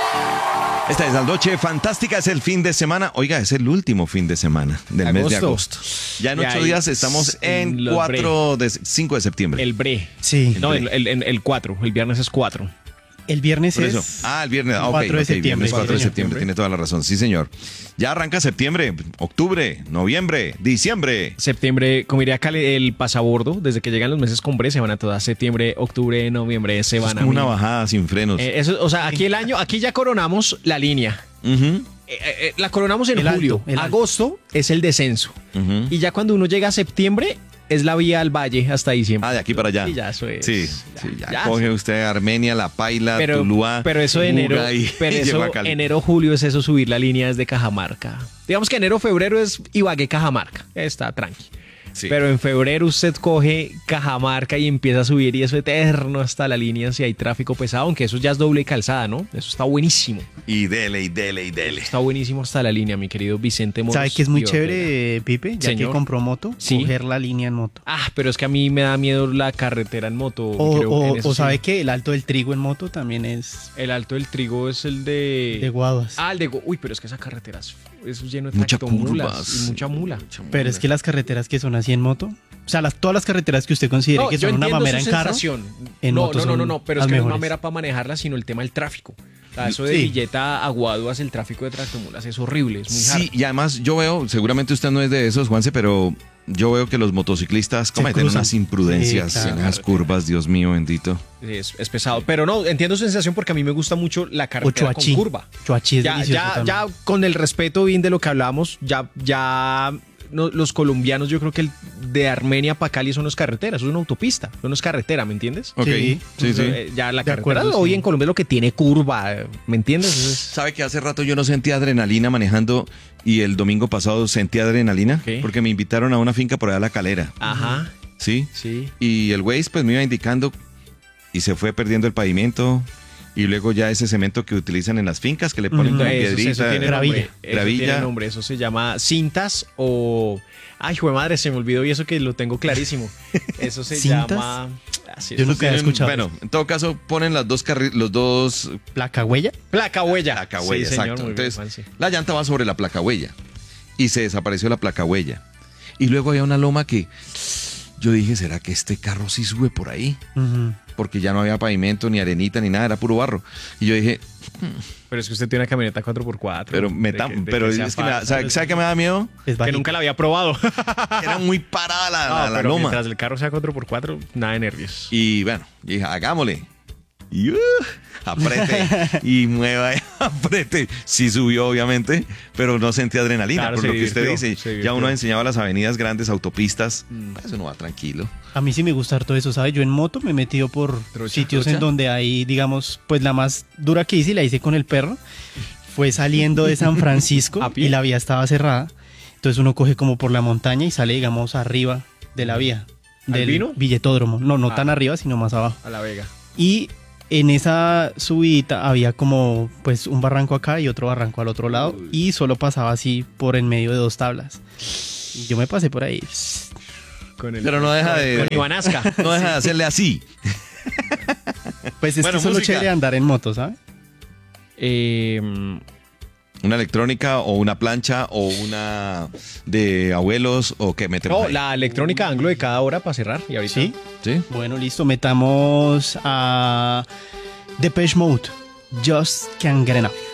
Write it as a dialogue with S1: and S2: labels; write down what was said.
S1: Esta es la noche fantástica, es el fin de semana. Oiga, es el último fin de semana del mes de agosto. Ya en 8 días estamos en 5 de septiembre.
S2: El bre.
S3: Sí.
S2: No, el 4. El viernes es 4.
S3: El viernes
S1: Por
S3: es...
S1: eso. El viernes.
S3: 4 de septiembre.
S1: Viernes 4 de
S3: Sí,
S1: septiembre, tiene toda la razón. Sí, señor. Ya arranca septiembre, octubre, noviembre, diciembre.
S2: Septiembre, como diría Cale, el pasabordo, desde que llegan los meses con bre, se van a todas. Septiembre, octubre, noviembre, se
S1: Es
S2: van a
S1: como una
S2: mil.
S1: bajada sin frenos.
S2: Eso, o sea, aquí ya coronamos la línea.
S1: Ujú,
S2: La coronamos en
S3: El alto,
S2: julio.
S3: el alto.
S2: Agosto es el descenso.
S1: ujú.
S2: Y ya cuando uno llega a septiembre, es la vía al valle hasta diciembre.
S1: De aquí para allá.
S2: Y ya eso es.
S1: Sí,
S2: Ya,
S1: sí, ya
S2: ya.
S1: coge usted Armenia, La Paila,
S2: Pero,
S1: Tuluá,
S2: pero eso de enero,
S1: Buga y
S2: pero
S1: llegó
S2: eso
S1: a Cali.
S2: enero, julio es eso, subir la línea desde Cajamarca. Digamos que enero, febrero es Ibagué, Cajamarca. Está tranqui.
S1: Sí.
S2: Pero en febrero usted coge Cajamarca y empieza a subir y eso eterno hasta la línea si hay tráfico pesado, aunque eso ya es doble calzada, ¿no? Eso está buenísimo.
S1: Y dele, y dele, y dele.
S2: Está buenísimo hasta la línea, mi querido Vicente Moros.
S3: ¿Sabe que es muy
S2: y Ortega.
S3: chévere, Pipe? Ya
S2: Señor.
S3: que compró moto,
S2: Sí.
S3: coger la línea en moto.
S2: Ah, pero es que a mí me da miedo la carretera en moto. creo, en eso
S3: O
S2: sí.
S3: sabe que el alto del trigo en moto también es
S2: El Alto del Trigo es el de...
S3: de guaduas.
S2: Ah, el de... Uy, pero es que esa carretera es lleno de
S1: Mucha
S2: tractomulas
S1: curvas.
S2: y mucha mula.
S3: Pero es que las carreteras que son así en moto, o sea, todas las carreteras que usted considere que
S2: yo
S3: son una
S2: entiendo
S3: mamera
S2: su
S3: en carro,
S2: sensación.
S3: en moto
S2: no,
S3: son
S2: pero es
S3: las
S2: que no es
S3: mejores.
S2: mamera para manejarla, sino el tema del tráfico. O sea, eso de
S3: Sí.
S2: Villeta a Guaduas, el tráfico de tractomulas es horrible, es muy
S1: Sí,
S2: hard.
S1: y además yo veo, seguramente usted no es de esos, Juanse, pero yo veo que los motociclistas cometen
S3: cruzan.
S1: unas imprudencias
S3: Sí, claro.
S1: en las curvas, Dios mío bendito.
S2: Es pesado. Pero no, entiendo su sensación porque a mí me gusta mucho la
S3: O
S2: carretera con
S3: Choachí.
S2: curva.
S3: Choachí es delicioso también.
S2: Ya con el respeto bien de lo que hablábamos, los colombianos, yo creo que el de Armenia para Cali son las carreteras, es una autopista, no es carretera, ¿me entiendes?
S1: Ok,
S3: Sí.
S1: sí, sí.
S2: Ya la
S3: De
S2: carretera
S3: acuerdo,
S2: hoy
S3: sí.
S2: en Colombia es lo que tiene curva, ¿me entiendes?
S1: ¿Sabe que hace rato yo no sentía adrenalina manejando y el domingo pasado sentí adrenalina?
S2: ¿Qué?
S1: Porque me invitaron a una finca por allá a La Calera,
S2: Ajá,
S1: ¿sí?
S2: sí.
S1: Y el Waze pues me iba indicando y se fue perdiendo el pavimento y luego ya ese cemento que utilizan en las fincas que le ponen como
S2: Eso
S1: piedrita.
S2: tiene
S3: Gravilla.
S2: nombre. Eso
S1: Gravilla.
S2: tiene nombre. Eso se llama cintas o... Ay, jue madre, se me olvidó y eso que lo tengo clarísimo. Eso se
S3: ¿Cintas?
S2: llama... Así
S3: Yo
S2: es.
S3: nunca he
S1: Tienen-
S3: escuchado.
S1: Bueno, en todo caso ponen los dos
S3: ¿Placa huella?
S2: Placa huella.
S1: placa huella,
S2: Sí, señor,
S1: exacto.
S2: muy bien,
S1: Entonces,
S2: Juanse.
S1: la llanta va sobre la placa huella y se desapareció la placa huella. Y luego había una loma que yo dije, ¿será que este carro sí sube por ahí?
S3: Ujú.
S1: Porque ya no había pavimento, ni arenita, ni nada, era puro barro. Y yo dije,
S2: Pero es que usted tiene una camioneta 4x4.
S1: pero es que ¿sabe qué me da miedo?
S3: Es
S2: Que
S3: bajito.
S2: nunca la había probado.
S1: Era muy parada la
S2: pero
S1: loma.
S2: mientras el carro sea 4x4, nada de nervios.
S1: Y bueno, yo dije, hagámosle. Y aprete y mueva, aprete. Sí subió, obviamente, pero no sentí adrenalina,
S2: Claro,
S1: por
S2: se
S1: lo que usted
S2: divirtió,
S1: dice.
S2: se
S1: Ya
S2: divirtió.
S1: uno ha enseñado las avenidas grandes, autopistas. Eso no va tranquilo.
S3: A mí sí me gusta harto eso, ¿sabes? Yo en moto me he metido por sitios
S1: ¿Trocha?
S3: en donde hay, digamos, pues la más dura que hice, y la hice con el perro, fue saliendo de San Francisco
S2: ¿A pie?
S3: y la vía estaba cerrada. Entonces uno coge como por la montaña y sale, digamos, arriba de la vía.
S2: ¿Al
S3: Del
S2: Vino?
S3: Villetódromo. No
S2: Ah.
S3: tan arriba, sino más abajo.
S2: A La Vega.
S3: Y en esa subida había como pues un barranco acá y otro barranco al otro lado y solo pasaba así por en medio de dos tablas. Y yo me pasé por ahí.
S1: Pero no deja
S2: Con
S1: de,
S2: Ivanasca.
S1: no deja de hacerle así.
S3: Pues es
S1: Bueno,
S3: que eso es lo
S1: música.
S3: chévere de andar en moto, ¿sabes?
S1: Una electrónica o una plancha o una de abuelos o que metemos
S2: No,
S1: ahí.
S2: la electrónica anglo de cada hora para cerrar. Y ahorita.
S3: Sí.
S1: ¿Sí?
S3: Bueno, listo, metamos a Depeche Mode. Just Can't Get Enough.